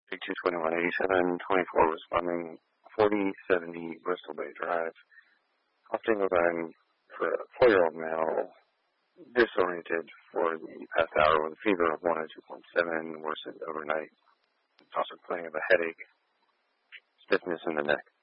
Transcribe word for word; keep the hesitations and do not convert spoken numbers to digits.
Big two twenty-one, eighty-seven twenty-four responding, forty seventy Bristol Bay Drive. Opting overtime for a four-year-old male, disoriented for the past hour with a fever of one oh two point seven, worsened overnight. Also complaining of a headache, stiffness in the neck.